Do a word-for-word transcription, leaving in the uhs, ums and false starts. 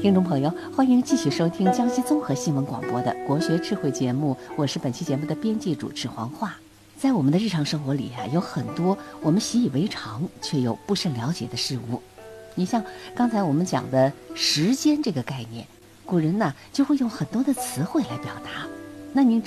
听众朋友，欢迎继续收听江西综合新闻广播的国学智慧节目，我是本期节目的编辑主持黄化。在我们的日常生活里啊，有很多我们习以为常却又不甚了解的事物。你像刚才我们讲的时间这个概念，古人呢就会用很多的词汇来表达。那您